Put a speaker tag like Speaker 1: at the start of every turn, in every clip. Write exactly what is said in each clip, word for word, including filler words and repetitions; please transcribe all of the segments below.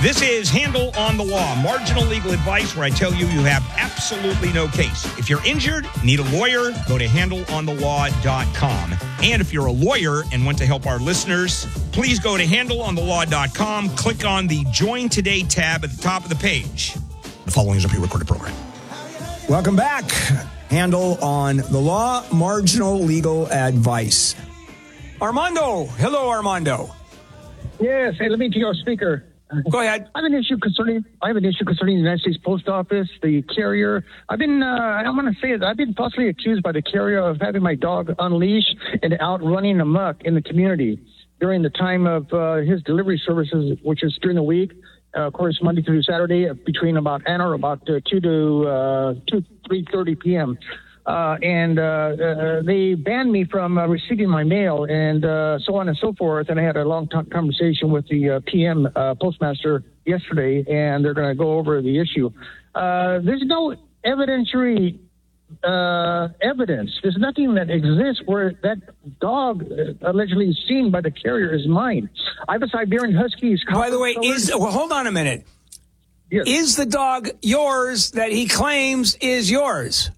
Speaker 1: This is Handle on the Law, marginal legal advice where I tell you you have absolutely no case. If you're injured, need a lawyer, go to handle on the law dot com. And if you're a lawyer and want to help our listeners, please go to handle on the law dot com, click on the Join Today tab at the top of the page. The following is a pre-recorded program.
Speaker 2: Welcome back. Handle on the Law, marginal legal advice. Armando. Hello, Armando.
Speaker 3: Yes. Hey, let me get your speaker.
Speaker 2: Go ahead.
Speaker 3: I have an issue concerning. I have an issue concerning the United States Post Office, the carrier. I've been. Uh, I'm going to say it. I've been falsely accused by the carrier of having my dog unleashed and out running amok in the community during the time of uh, his delivery services, which is during the week. Uh, of course, Monday through Saturday, between about an hour, about uh, two to uh, two three thirty p.m. Uh, and uh, uh, they banned me from uh, receiving my mail and uh, so on and so forth. And I had a long t- conversation with the uh, P M uh, postmaster yesterday, and they're going to go over the issue. Uh, there's no evidentiary uh, evidence. There's nothing that exists where that dog uh, allegedly seen by the carrier is mine. I have a Siberian Husky.
Speaker 2: By the way, is well, hold on a minute.
Speaker 3: Yes.
Speaker 2: Is the dog yours that he claims is yours?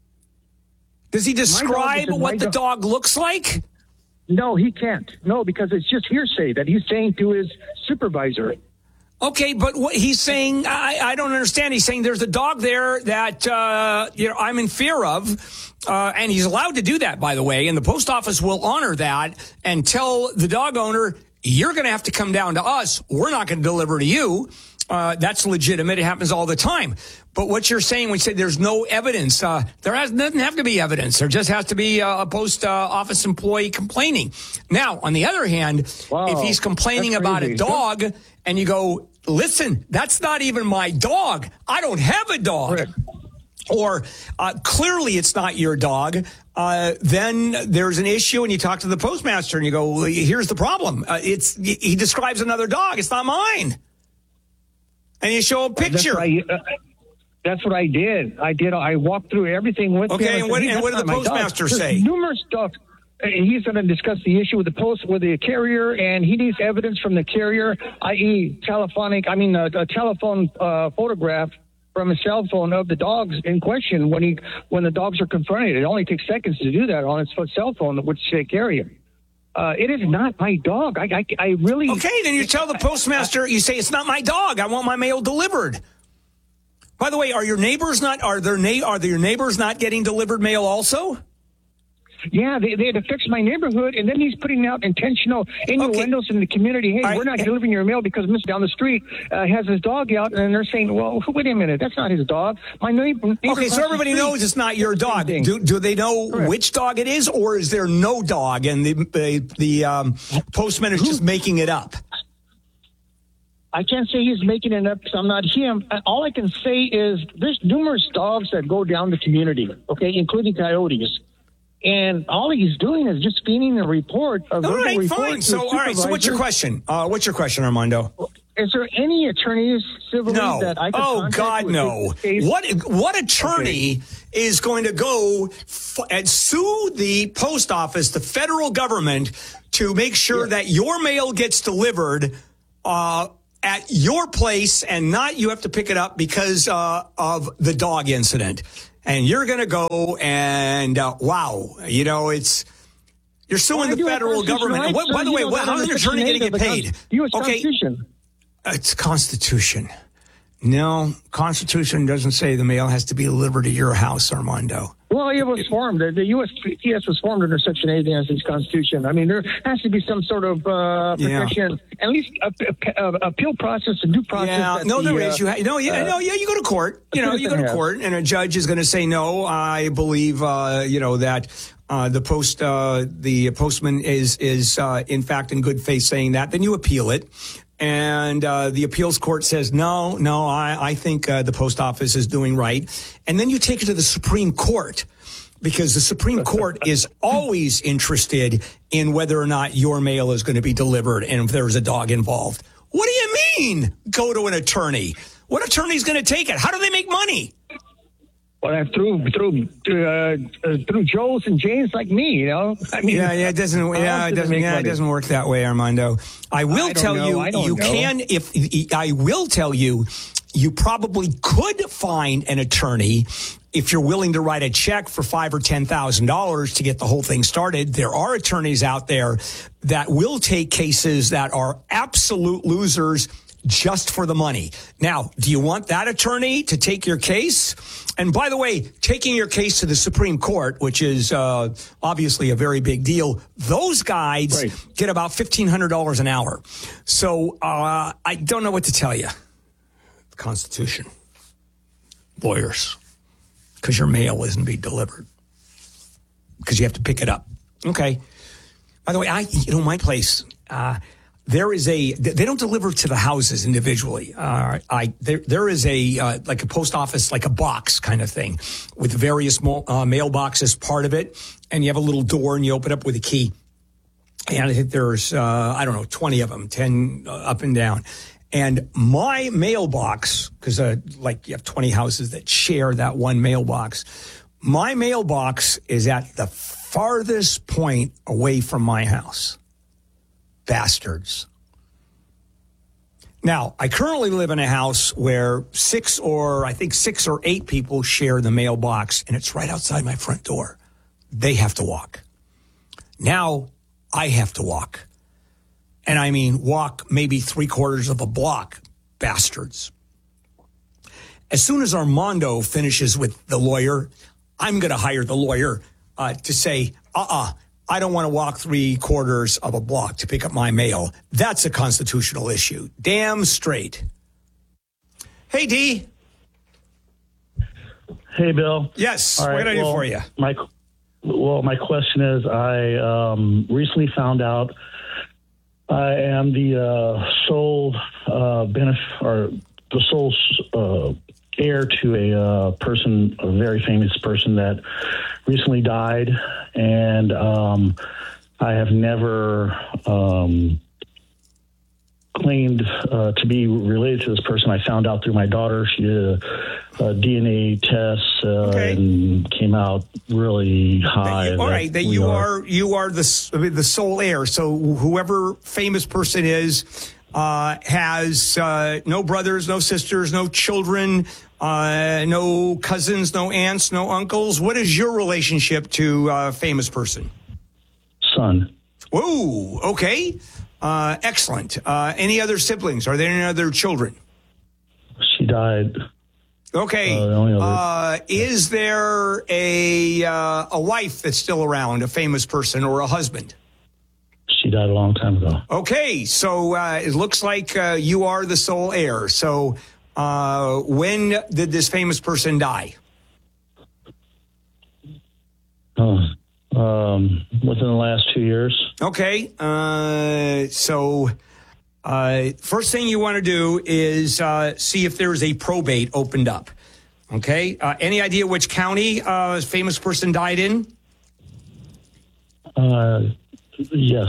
Speaker 2: Does he describe
Speaker 3: dog,
Speaker 2: what the
Speaker 3: dog.
Speaker 2: dog looks like?
Speaker 3: No, he can't. No, because it's just hearsay that he's saying to his supervisor.
Speaker 2: Okay, but what he's saying, I, I don't understand. He's saying there's a dog there that uh, you know I'm in fear of, uh, and he's allowed to do that, by the way. And the post office will honor that and tell the dog owner, you're going to have to come down to us. We're not going to deliver to you. Uh, that's legitimate. It happens all the time. But what you're saying when you say there's no evidence, uh, there has, doesn't have to be evidence. There just has to be uh, a post uh, office employee complaining. Now, on the other hand,
Speaker 3: wow,
Speaker 2: if he's complaining about a dog and you go, listen, that's not even my dog. I don't have a dog.
Speaker 3: Correct.
Speaker 2: Or uh, clearly it's not your dog, uh, then there's an issue and you talk to the postmaster and you go, well, here's the problem. Uh, it's he describes another dog. It's not mine. And you show a picture.
Speaker 3: That's what I, uh, that's what I did. I did. I walked through everything with
Speaker 2: okay,
Speaker 3: him.
Speaker 2: Okay, and what, and what did the postmaster say?
Speaker 3: Numerous dogs. He's going to discuss the issue with the post with the carrier, and he needs evidence from the carrier, that is, telephonic. I mean, a, a telephone uh, photograph from a cell phone of the dogs in question when he when the dogs are confronted. It only takes seconds to do that on its cell phone, which they carry. Uh, it is not my dog. I, I, I really...
Speaker 2: Okay, then you tell the postmaster, you say, it's not my dog. I want my mail delivered. By the way, are your neighbors not, are their na- are your neighbors not getting delivered mail also?
Speaker 3: Yeah, they, they had to fix my neighborhood, and then he's putting out intentional innuendos okay. in the community. Hey, right. we're not delivering your mail because Mister down the street uh, has his dog out, and they're saying, well, wait a minute, that's not his dog. My neighbor...
Speaker 2: Okay, so everybody knows it's not your dog. Do, do they know Correct. which dog it is, or is there no dog, and the, uh, the um, postman is just making it up?
Speaker 3: I can't say he's making it up because I'm not him. All I can say is there's numerous dogs that go down the community, okay, including coyotes. And all he's doing is just feeding a report. A
Speaker 2: all right,
Speaker 3: report
Speaker 2: fine. So, all right. So, what's your question? Uh, what's your question, Armando?
Speaker 3: Is there any attorneys civilly
Speaker 2: no.
Speaker 3: that I can
Speaker 2: Oh God, no. What what attorney okay. is going to go f- and sue the post office, the federal government, to make sure yeah. that your mail gets delivered uh, at your place and not you have to pick it up because uh, of the dog incident? And you're going to go and, uh, wow, you know, it's, you're suing well, the federal government.
Speaker 3: Right,
Speaker 2: what,
Speaker 3: so
Speaker 2: by the way, what, how's an attorney going to get paid?
Speaker 3: U S
Speaker 2: Okay.
Speaker 3: Constitution.
Speaker 2: It's Constitution. No, Constitution doesn't say the mail has to be delivered to your house, Armando.
Speaker 3: Well, it was formed. The, the U S P S was formed under Section eight of the United States Constitution. I mean, there has to be some sort of uh, protection, yeah. at least a, a, a appeal process, a due process.
Speaker 2: Yeah, no,
Speaker 3: the,
Speaker 2: there is. You ha- no, yeah,
Speaker 3: uh,
Speaker 2: no, yeah, you go to court. You know, you go to
Speaker 3: has.
Speaker 2: court, and a judge is going to say, no, I believe, uh, you know, that uh, the post, uh, the postman is is uh, in fact in good faith saying that. Then you appeal it. And uh, the appeals court says, no, no, I, I think uh, the post office is doing right. And then you take it to the Supreme Court because the Supreme Court is always interested in whether or not your mail is going to be delivered and if there's a dog involved. What do you mean go to an attorney? What attorney is going to take it? How do they make money?
Speaker 3: Well, through through uh, through Joes and Janes like me, you know. I mean,
Speaker 2: yeah, yeah, it doesn't. Yeah, it doesn't. Yeah, it doesn't work that way, Armando. I will
Speaker 3: I
Speaker 2: tell
Speaker 3: know,
Speaker 2: you,
Speaker 3: I don't
Speaker 2: you
Speaker 3: know.
Speaker 2: can. If I will tell you, you probably could find an attorney if you're willing to write a check for five or ten thousand dollars to get the whole thing started. There are attorneys out there that will take cases that are absolute losers just for the money. Now, do you want that attorney to take your case? And by the way, taking your case to the Supreme Court, which is uh, obviously a very big deal, those guys
Speaker 3: Right.
Speaker 2: get about fifteen hundred dollars an hour. So uh, I don't know what to tell you. The Constitution. Lawyers. Because your mail isn't being delivered. Because you have to pick it up. Okay. By the way, I, you know, my place, uh, there is a, they don't deliver to the houses individually. Uh, I, there, there is a, uh, like a post office, like a box kind of thing with various mo- uh, mailboxes part of it. And you have a little door and you open up with a key. And I think there's, uh, I don't know, twenty of them, ten uh, up and down. And my mailbox, because uh, like you have twenty houses that share that one mailbox, my mailbox is at the farthest point away from my house. Bastards. Now, I currently live in a house where six or I think six or eight people share the mailbox, and it's right outside my front door. They have to walk. Now, I have to walk. And I mean, walk maybe three quarters of a block, bastards. As soon as Armando finishes with the lawyer, I'm going to hire the lawyer uh, to say, uh-uh, I don't want to walk three quarters of a block to pick up my mail. That's a constitutional issue. Damn straight. Hey, D.
Speaker 4: Hey, Bill.
Speaker 2: Yes,
Speaker 4: All
Speaker 2: what
Speaker 4: right,
Speaker 2: can I do
Speaker 4: well,
Speaker 2: for you?
Speaker 4: My, well, my question is, I um, recently found out I am the uh, sole uh, benef- or the sole uh, heir to a uh, person, a very famous person that recently died, and um, I have never um, claimed uh, to be related to this person. I found out through my daughter. She did a, a D N A test uh,
Speaker 2: Okay.
Speaker 4: and came out really high.
Speaker 2: That you, all right, that
Speaker 4: we
Speaker 2: you are you are the s- I mean, the sole heir. So whoever famous person is uh, has uh, no brothers, no sisters, no children, uh, no cousins, no aunts, no uncles. What is your relationship to uh, famous person?
Speaker 4: son.
Speaker 2: Whoa, okay, uh, excellent. Uh, any other siblings? Are there any other children?
Speaker 4: She died.
Speaker 2: Okay.
Speaker 4: Uh, the only other-
Speaker 2: Uh, is there a uh, a wife that's still around, a famous person, or a husband?
Speaker 4: She died a long time ago.
Speaker 2: Okay, so uh, it looks like uh, you are the sole heir. So uh, when did this famous person die?
Speaker 4: Oh, um, within the last two years.
Speaker 2: Okay, uh, so uh, first thing you want to do is uh, see if there's a probate opened up. Okay, uh, any idea which county uh, this famous person died in?
Speaker 4: Uh, yes.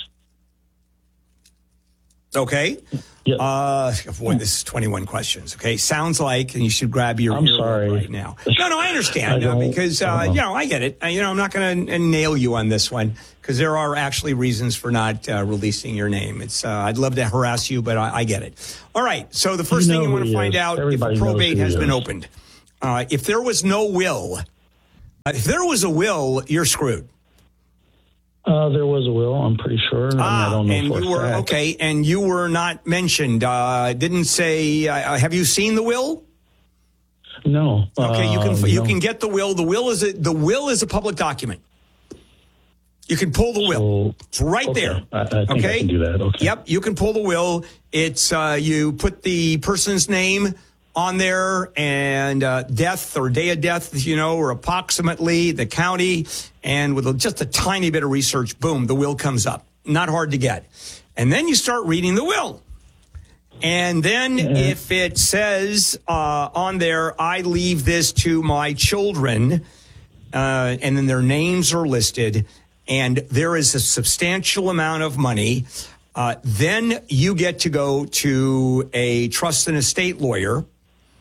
Speaker 2: Okay.
Speaker 4: Yeah.
Speaker 2: Uh, boy, this is twenty-one questions. Okay. Sounds like, and you should grab your
Speaker 4: I'm
Speaker 2: earlobe
Speaker 4: sorry.
Speaker 2: right now. No, no, I understand.
Speaker 4: I
Speaker 2: no,
Speaker 4: don't-
Speaker 2: because,
Speaker 4: I
Speaker 2: uh,
Speaker 4: don't
Speaker 2: you
Speaker 4: know.
Speaker 2: know, I get it. Uh, you know, I'm not going to nail you on this one because there are actually reasons for not uh, releasing your name. It's, uh, I'd love to harass you, but I, I get it. All right. So the first
Speaker 4: You
Speaker 2: thing
Speaker 4: know
Speaker 2: you
Speaker 4: who
Speaker 2: want to
Speaker 4: he
Speaker 2: find
Speaker 4: is.
Speaker 2: out
Speaker 4: Everybody
Speaker 2: if a
Speaker 4: knows
Speaker 2: probate
Speaker 4: who he
Speaker 2: has been
Speaker 4: is.
Speaker 2: opened. Uh, if there was no will, uh, if there was a will, you're screwed.
Speaker 4: Uh, there was a will, I'm pretty sure. and I don't know
Speaker 2: and
Speaker 4: for
Speaker 2: you
Speaker 4: a
Speaker 2: were
Speaker 4: fact.
Speaker 2: okay, and you were not mentioned. Uh, didn't say. Uh, have you seen the will?
Speaker 4: No.
Speaker 2: Okay, you can
Speaker 4: uh,
Speaker 2: you
Speaker 4: no.
Speaker 2: can get the will. The will is a the will is a public document. You can pull the will.
Speaker 4: So-
Speaker 2: It's right
Speaker 4: okay.
Speaker 2: there.
Speaker 4: I, I think
Speaker 2: okay,
Speaker 4: I can do that. Okay.
Speaker 2: Yep, you can pull the will. It's uh, you put the person's name on there and uh, death or day of death, you know, or approximately the county, and with a, just a tiny bit of research, boom, the will comes up. Not hard to get. And then you start reading the will. And then if it says uh, on there, I leave this to my children, uh, and then their names are listed, and there is a substantial amount of money, uh, then you get to go to a trust and estate lawyer.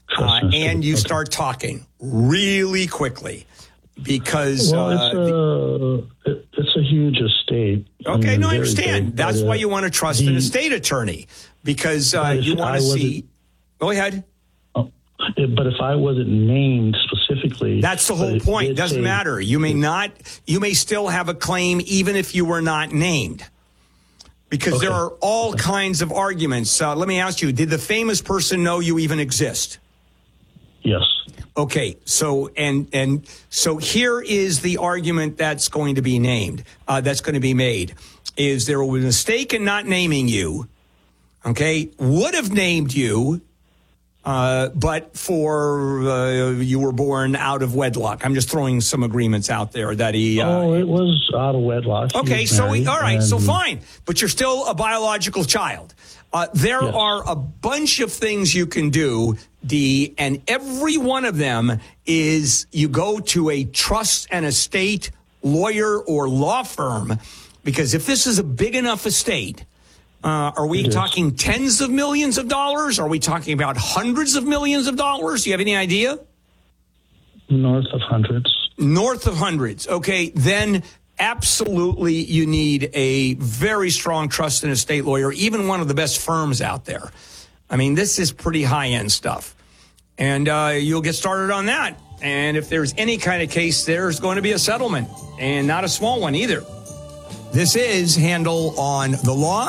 Speaker 2: uh, and you okay. start talking really quickly because
Speaker 4: well,
Speaker 2: uh,
Speaker 4: it's a it, it's a huge estate.
Speaker 2: Okay,
Speaker 4: I mean,
Speaker 2: no, I understand.
Speaker 4: Big,
Speaker 2: That's
Speaker 4: but,
Speaker 2: why
Speaker 4: uh,
Speaker 2: you want to trust
Speaker 4: the,
Speaker 2: an estate attorney because uh, you want to see. Go ahead.
Speaker 4: Oh, but if I wasn't named specifically,
Speaker 2: that's the whole point. It doesn't say, matter. You may not. You may still have a claim even if you were not named. Because okay. there are all okay. kinds of arguments. Uh, let me ask you, did the famous person know you even exist?
Speaker 4: Yes.
Speaker 2: Okay, so and and so here is the argument that's going to be named, uh, that's going to be made, is there was a mistake in not naming you, okay, would have named you, uh, but for uh, you were born out of wedlock. I'm just throwing some agreements out there that he... Uh,
Speaker 4: oh, it was out of wedlock.
Speaker 2: Okay, so, he, all right, so fine. But you're still a biological child. Uh, there yes. are a bunch of things you can do, Dee, and every one of them is you go to a trust and estate lawyer or law firm, because if this is a big enough estate... Uh, are we talking tens of millions of dollars? Are we talking about hundreds of millions of dollars? Do you have any idea?
Speaker 4: North of hundreds.
Speaker 2: North of hundreds. Okay, then absolutely you need a very strong trust and estate lawyer, even one of the best firms out there. I mean, this is pretty high-end stuff. And uh, you'll get started on that. And if there's any kind of case, there's going to be a settlement, and not a small one either. This is Handel on the Law.